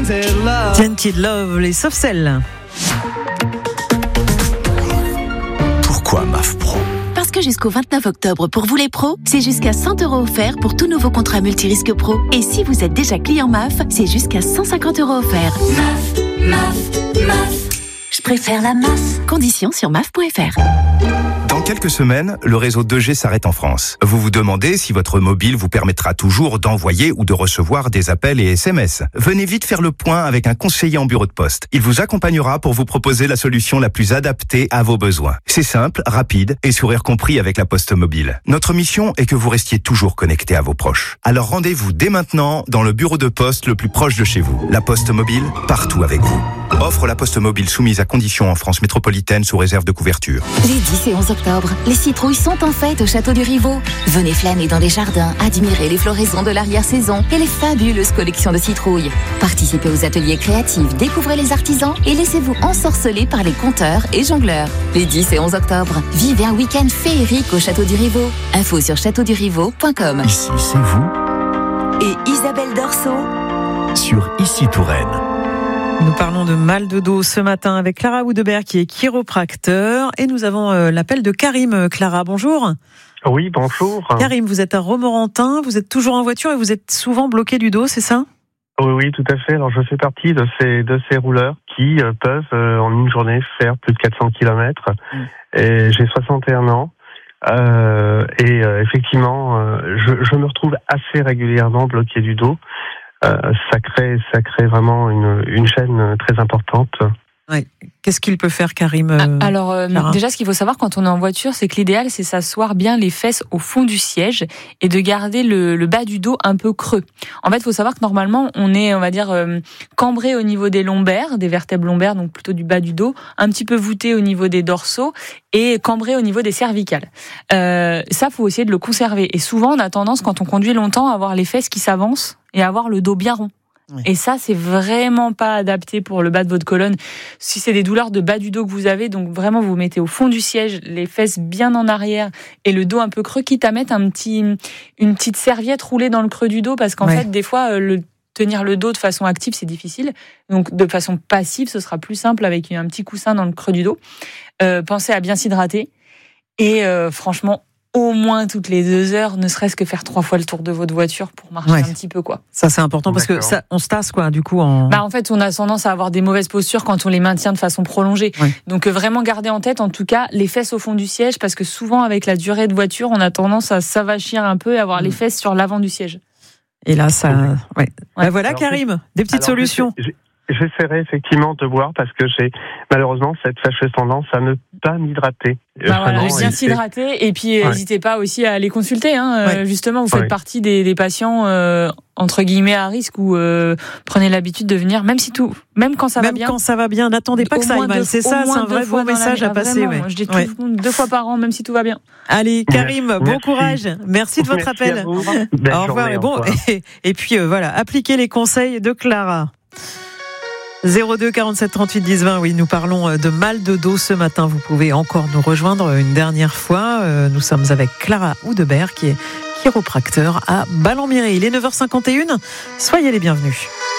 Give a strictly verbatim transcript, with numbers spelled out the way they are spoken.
Tainted Love, les Soft Cell. Pourquoi M A F Pro ? Parce que jusqu'au vingt-neuf octobre, pour vous les pros, c'est jusqu'à cent euros offerts pour tout nouveau contrat multirisque pro. Et si vous êtes déjà client M A F, c'est jusqu'à cent cinquante euros offerts. M A F, M A F, M A F. Je préfère la M A F. Conditions sur M A F point F R. Dans quelques semaines, le réseau deux G s'arrête en France. Vous vous demandez si votre mobile vous permettra toujours d'envoyer ou de recevoir des appels et S M S. Venez vite faire le point avec un conseiller en bureau de poste. Il vous accompagnera pour vous proposer la solution la plus adaptée à vos besoins. C'est simple, rapide et sourire compris avec la Poste Mobile. Notre mission est que vous restiez toujours connecté à vos proches. Alors rendez-vous dès maintenant dans le bureau de poste le plus proche de chez vous. La Poste Mobile, partout avec vous. Offre la Poste Mobile soumise à conditions en France métropolitaine sous réserve de couverture. Les dix et onze octobre, les citrouilles sont en fête au Château du Rivaux. Venez flâner dans les jardins, admirer les floraisons de l'arrière-saison et les fabuleuses collections de citrouilles. Participez aux ateliers créatifs, découvrez les artisans et laissez-vous ensorceler par les conteurs et jongleurs. Les dix et onze octobre, vivez un week-end féerique au Château du Rivaux. Info sur château du rivaux point com. Ici, c'est vous. Et Isabelle Dorso Sur Ici Touraine. Nous parlons de mal de dos ce matin avec Clara Houdebert qui est chiropracteur et nous avons euh, l'appel de Karim. Clara, bonjour. Oui, bonjour. Karim, vous êtes à Romorantin, vous êtes toujours en voiture et vous êtes souvent bloqué du dos, c'est ça ? Oui, oui, tout à fait. Alors, je fais partie de ces, de ces rouleurs qui euh, peuvent, euh, en une journée, faire plus de quatre cents kilomètres. Mmh. Et j'ai soixante et un ans. Euh, et euh, effectivement, euh, je, je me retrouve assez régulièrement bloqué du dos. Euh, ça crée, ça crée vraiment une, une chaîne très importante. Ouais. Qu'est-ce qu'il peut faire, Karim euh, Alors, euh, déjà, ce qu'il faut savoir quand on est en voiture, c'est que l'idéal, c'est s'asseoir bien les fesses au fond du siège et de garder le, le bas du dos un peu creux. En fait, il faut savoir que normalement, on est, on va dire, euh, cambré au niveau des lombaires, des vertèbres lombaires, donc plutôt du bas du dos, un petit peu voûté au niveau des dorsaux et cambré au niveau des cervicales. Euh, ça, faut essayer de le conserver. Et souvent, on a tendance, quand on conduit longtemps, à avoir les fesses qui s'avancent et à avoir le dos bien rond. Oui. Et ça, c'est vraiment pas adapté pour le bas de votre colonne. Si c'est des douleurs de bas du dos que vous avez, donc vraiment vous mettez au fond du siège, les fesses bien en arrière et le dos un peu creux, quitte à mettre un petit, une petite serviette roulée dans le creux du dos, parce qu'en oui. fait, des fois, le tenir le dos de façon active, c'est difficile. Donc, de façon passive, ce sera plus simple avec un petit coussin dans le creux du dos. Euh, pensez à bien s'hydrater et euh, franchement, au moins toutes les deux heures, ne serait-ce que faire trois fois le tour de votre voiture pour marcher ouais. un petit peu, quoi. Ça, c'est important parce D'accord. que ça, on se tasse, quoi, du coup. En... Bah, en fait, on a tendance à avoir des mauvaises postures quand on les maintient de façon prolongée. Ouais. Donc, euh, vraiment garder en tête, en tout cas, les fesses au fond du siège, parce que souvent, avec la durée de voiture, on a tendance à s'avachir un peu et avoir mmh. les fesses sur l'avant du siège. Et là, ça, ouais. ouais. Bah, voilà, alors, Karim, des petites alors, solutions. J'ai, j'ai... J'essaierai effectivement de voir parce que j'ai malheureusement cette fâcheuse tendance à ne pas m'hydrater. Bah voilà, bien s'hydrater et puis n'hésitez ouais. pas aussi à aller consulter. Hein. Ouais. Justement, vous faites ouais. partie des, des patients euh, entre guillemets à risque où euh, prenez l'habitude de venir, même si tout, même quand ça même va bien. Même quand ça va bien, n'attendez pas que ça aille mal. C'est ça, c'est un vrai beau message à passer. Ouais. Je dis ouais. tout, deux fois par an, même si tout va bien. Allez, Karim, Merci. bon courage. Merci de votre Merci appel. Au revoir. Au revoir. Et bon, et, et puis euh, voilà, appliquez les conseils de Clara. zéro deux quarante-sept trente-huit dix vingt, oui, nous parlons de mal de dos ce matin. Vous pouvez encore nous rejoindre une dernière fois. Nous sommes avec Clara Houdebert qui est chiropracteur à Ballon-Miré. Il est neuf heures cinquante et une. Soyez les bienvenus.